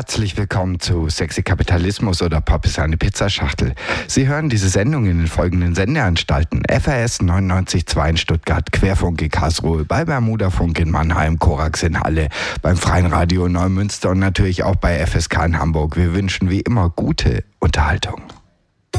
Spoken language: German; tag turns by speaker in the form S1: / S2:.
S1: Herzlich willkommen zu Sexy Kapitalismus oder Pop ist eine Pizzaschachtel. Sie hören diese Sendung in den folgenden Sendeanstalten: FAS 99.2 in Stuttgart, Querfunk in Karlsruhe, bei Bermudafunk in Mannheim, Korax in Halle, beim Freien Radio Neumünster und natürlich auch bei FSK in Hamburg. Wir wünschen wie immer gute Unterhaltung.